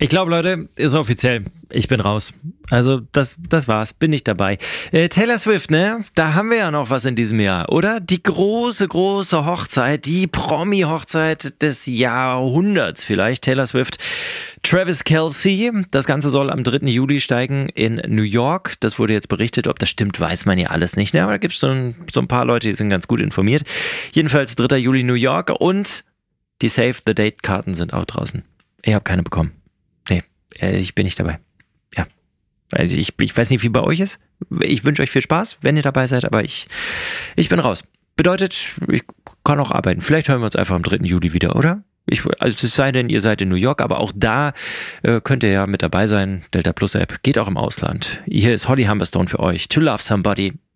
Ich glaube, Leute, ist offiziell. Ich bin raus. Also, das war's. Bin nicht dabei. Taylor Swift, ne? Da haben wir ja noch was in diesem Jahr, oder? Die große Hochzeit, die Promi-Hochzeit des Jahrhunderts vielleicht. Taylor Swift, Travis Kelce. Das Ganze soll am 3. Juli steigen in New York. Das wurde jetzt berichtet. Ob das stimmt, weiß man ja alles nicht. Ne? Aber da gibt es so ein paar Leute, die sind ganz gut informiert. Jedenfalls 3. Juli New York und die Save the Date-Karten sind auch draußen. Ich habe keine bekommen. Nee, ich bin nicht dabei. Ja. Also ich weiß nicht, wie bei euch ist. Ich wünsche euch viel Spaß, wenn ihr dabei seid, aber ich bin raus. Bedeutet, ich kann auch arbeiten. Vielleicht hören wir uns einfach am 3. Juli wieder, oder? Also es sei denn, ihr seid in New York, aber auch da könnt ihr ja mit dabei sein. Delta Plus App geht auch im Ausland. Hier ist Holly Humberstone für euch. To Love Somebody.